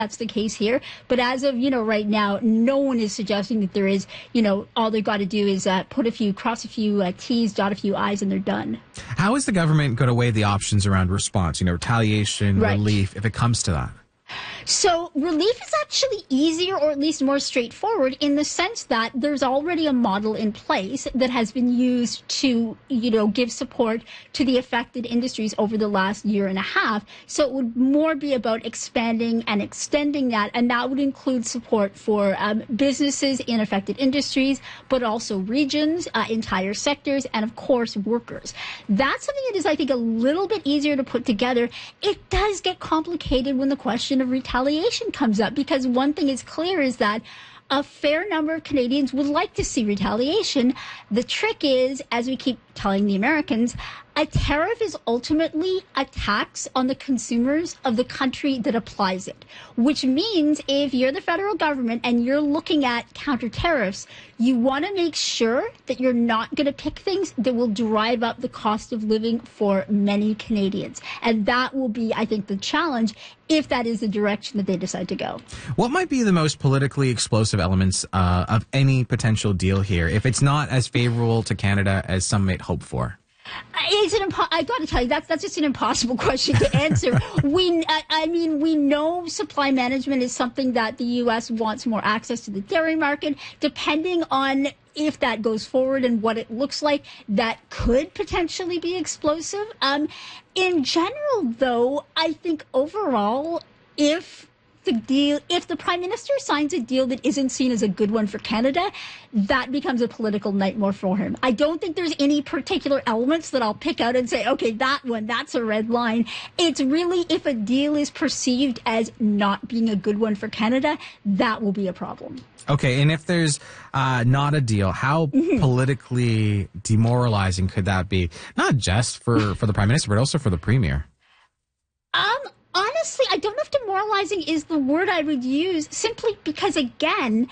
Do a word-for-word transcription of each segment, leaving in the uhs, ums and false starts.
that's the case here. But as of, you know, right now, no one is suggesting that there is, you know, all they've got to do is uh, put a few, cross a few uh, T's, dot a few I's, and they're done. How is the government going to weigh the options around response, you know, retaliation, right. relief, if it comes to that? So relief is actually easier, or at least more straightforward, in the sense that there's already a model in place that has been used to, you know, give support to the affected industries over the last year and a half. So it would more be about expanding and extending that, and that would include support for um, businesses in affected industries, but also regions, uh, entire sectors, and of course workers. That's something that is, I think, a little bit easier to put together. It does get complicated when the question of retaliation comes up, because one thing is clear is that a fair number of Canadians would like to see retaliation. The trick is, as we keep telling the Americans, a tariff is ultimately a tax on the consumers of the country that applies it, which means if you're the federal government and you're looking at counter tariffs, you want to make sure that you're not going to pick things that will drive up the cost of living for many Canadians. And that will be, I think, the challenge if that is the direction that they decide to go. What might be the most politically explosive elements uh, of any potential deal here, if it's not as favorable to Canada as some might hope for? It's an impo- I got to tell you, that's that's just an impossible question to answer. we, I, I mean, we know supply management is something that the U S wants more access to the dairy market. Depending on if that goes forward and what it looks like, that could potentially be explosive. Um, in general, though, I think overall, if the deal, if the Prime Minister signs a deal that isn't seen as a good one for Canada, that becomes a political nightmare for him. I don't think there's any particular elements that I'll pick out and say, okay, that one, that's a red line. It's really if a deal is perceived as not being a good one for Canada, that will be a problem. Okay, and if there's uh, not a deal, how mm-hmm. politically demoralizing could that be? Not just for, for the Prime Minister, but also for the Premier. Um. Honestly, I don't know if demoralizing is the word I would use, simply because, again,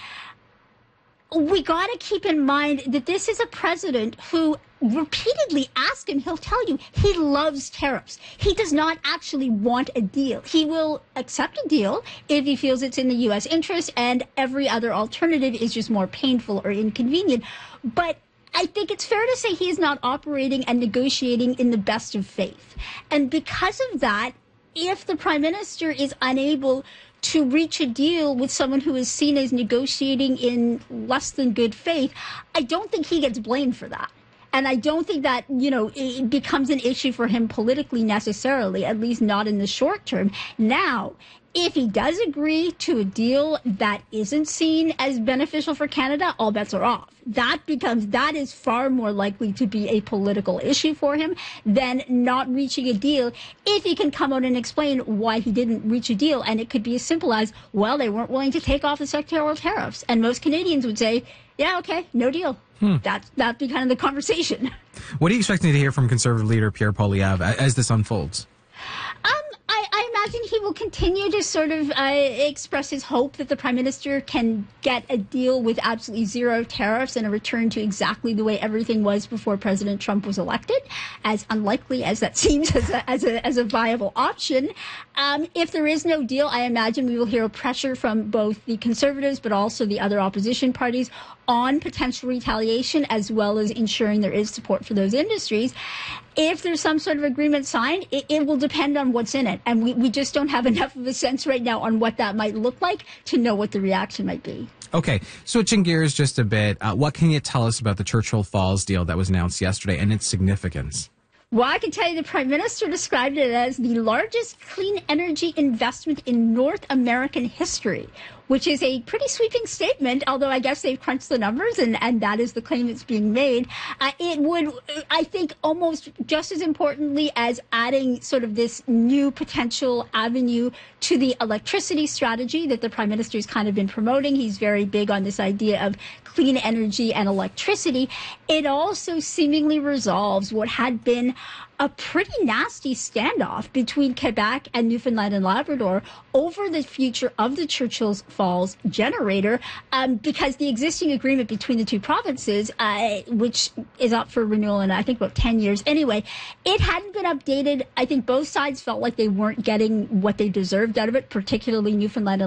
we got to keep in mind that this is a president who repeatedly ask him, he'll tell you he loves tariffs. He does not actually want a deal. He will accept a deal if he feels it's in the U S interest, and every other alternative is just more painful or inconvenient. But I think it's fair to say he is not operating and negotiating in the best of faith. And because of that, if the Prime Minister is unable to reach a deal with someone who is seen as negotiating in less than good faith, I don't think he gets blamed for that. And I don't think that, you know, it becomes an issue for him politically necessarily, at least not in the short term. Now, if he does agree to a deal that isn't seen as beneficial for Canada, all bets are off. That becomes, that is far more likely to be a political issue for him than not reaching a deal, if he can come out and explain why he didn't reach a deal. And it could be as simple as, well, they weren't willing to take off the sectorial tariffs. And most Canadians would say, yeah, okay, no deal. Hmm. That, that'd be kind of the conversation. What are you expecting to hear from Conservative leader Pierre Poilievre as this unfolds? Um, I, I imagine he will continue to sort of uh, express his hope that the Prime Minister can get a deal with absolutely zero tariffs and a return to exactly the way everything was before President Trump was elected, as unlikely as that seems as a, as a, as a viable option. Um, if there is no deal, I imagine we will hear pressure from both the Conservatives but also the other opposition parties on potential retaliation, as well as ensuring there is support for those industries. If there's some sort of agreement signed, it, it will depend on what's in it. And we, we just don't have enough of a sense right now on what that might look like to know what the reaction might be. Okay, switching gears just a bit, uh, what can you tell us about the Churchill Falls deal that was announced yesterday and its significance? Well, I can tell you the Prime Minister described it as the largest clean energy investment in North American history, which is a pretty sweeping statement, although I guess they've crunched the numbers, and, and that is the claim that's being made. Uh, it would, I think, almost just as importantly as adding sort of this new potential avenue to the electricity strategy that the Prime Minister's kind of been promoting. He's very big on this idea of clean energy and electricity. It also seemingly resolves what had been a pretty nasty standoff between Quebec and Newfoundland and Labrador over the future of the Churchill Falls generator, um, because the existing agreement between the two provinces, uh, which is up for renewal in, I think, about ten years anyway, it hadn't been updated. I think both sides felt like they weren't getting what they deserved out of it, particularly Newfoundland and